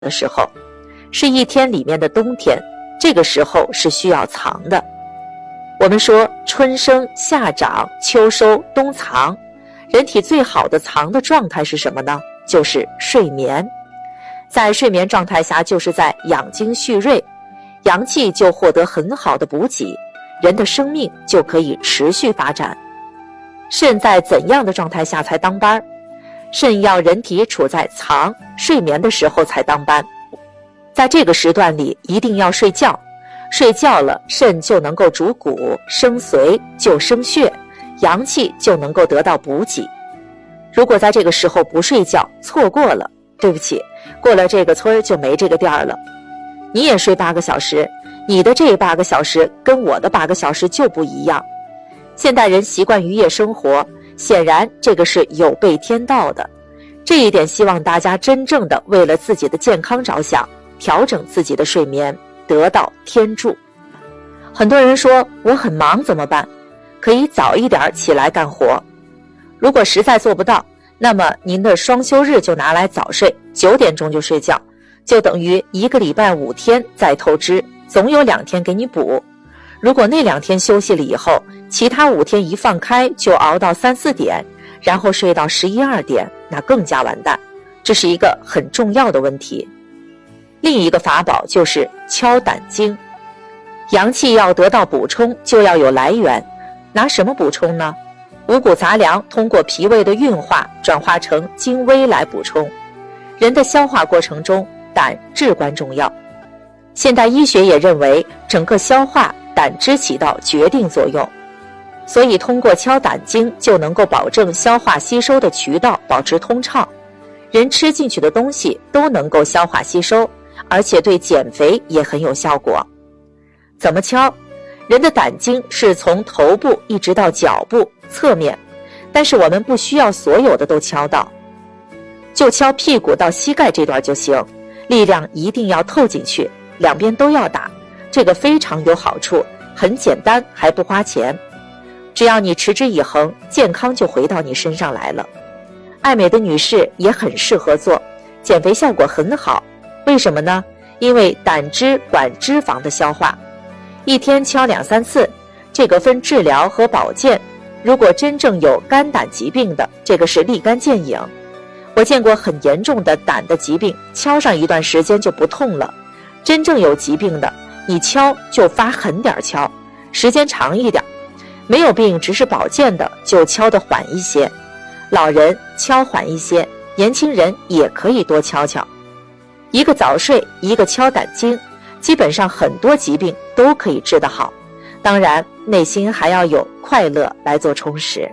的时候，是一天里面的冬天，这个时候是需要藏的。我们说春生夏长秋收冬藏，人体最好的藏的状态是什么呢？就是睡眠。在睡眠状态下，就是在养精蓄锐，阳气就获得很好的补给，人的生命就可以持续发展。肾在怎样的状态下才当班？肾要人体处在藏睡眠的时候才当班，在这个时段里一定要睡觉，睡觉了肾就能够主骨生髓就生血，阳气就能够得到补给。如果在这个时候不睡觉，错过了，对不起，过了这个村就没这个店了。你也睡8个小时，你的这8个小时跟我的8个小时就不一样。现代人习惯于夜生活，显然这个是有悖天道的。这一点希望大家真正的为了自己的健康着想，调整自己的睡眠，得到天助。很多人说我很忙怎么办？可以早一点起来干活。如果实在做不到，那么您的双休日就拿来早睡，9点钟就睡觉，就等于1个礼拜5天再透支，总有2天给你补。如果那2天休息了以后，其他5天一放开就熬到3、4点，然后睡到11、12点，那更加完蛋。这是一个很重要的问题。另一个法宝就是敲胆经。阳气要得到补充，就要有来源。拿什么补充呢？五谷杂粮通过脾胃的运化转化成精微来补充。人的消化过程中，胆至关重要。现代医学也认为，整个消化胆汁起到决定作用，所以通过敲胆经就能够保证消化吸收的渠道保持通畅，人吃进去的东西都能够消化吸收，而且对减肥也很有效果。怎么敲？人的胆经是从头部一直到脚部侧面，但是我们不需要所有的都敲到，就敲屁股到膝盖这段就行，力量一定要透进去，2边都要打，这个非常有好处，很简单还不花钱。只要你持之以恒，健康就回到你身上来了。爱美的女士也很适合做，减肥效果很好。为什么呢？因为胆汁管脂肪的消化，一天敲2、3次，这个分治疗和保健。如果真正有肝胆疾病的，这个是立竿见影。我见过很严重的胆的疾病，敲上一段时间就不痛了。真正有疾病的，你敲就发狠点敲，时间长一点。没有病只是保健的，就敲得缓一些。老人敲缓一些，年轻人也可以多敲敲。一个早睡，一个敲胆经，基本上很多疾病都可以治得好。当然，内心还要有快乐来做充实。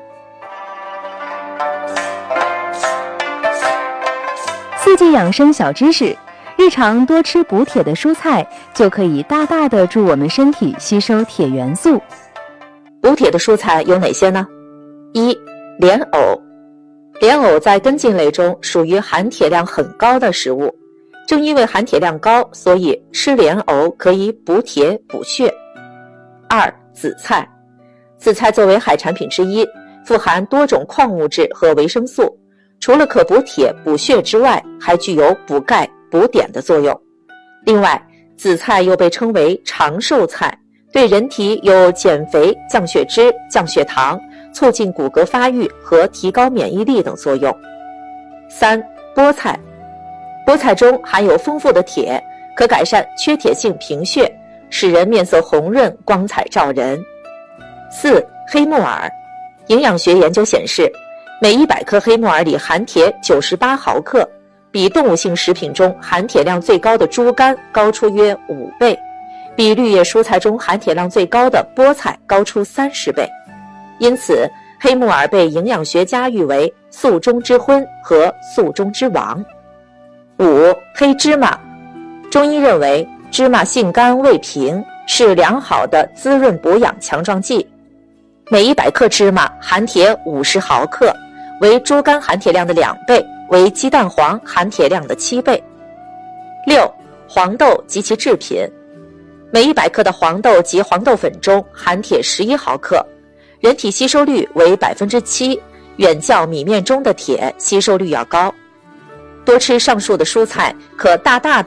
四季养生小知识，日常多吃补铁的蔬菜，就可以大大的助我们身体吸收铁元素。 补铁的蔬菜有哪些呢？1. 莲藕。莲藕在根茎类中属于含铁量很高的食物，正因为含铁量高，所以吃莲藕可以补铁补血。2. 紫菜。紫菜作为海产品之一，富含多种矿物质和维生素，除了可补铁补血之外，还具有补钙补碘的作用。另外，紫菜又被称为长寿菜，对人体有减肥、降血脂、降血糖、促进骨骼发育和提高免疫力等作用。3. 菠菜。菠菜中含有丰富的铁，可改善缺铁性贫血，使人面色红润、光彩照人。4. 黑木耳。营养学研究显示，每100克黑木耳里含铁98毫克，比动物性食品中含铁量最高的猪肝高出约5倍，比绿叶蔬菜中含铁量最高的菠菜高出30倍。因此，黑木耳被营养学家誉为素中之荤和素中之王。5. 黑芝麻。中医认为，芝麻性甘味平，是良好的滋润补养强壮剂。每100克芝麻含铁50毫克，为猪肝含铁量的2倍，为鸡蛋黄含铁量的7倍。6. 黄豆及其制品。每100克的黄豆及黄豆粉中含铁11毫克，人体吸收率为7%，远较米面中的铁吸收率要高。 多吃上述的蔬菜，可大大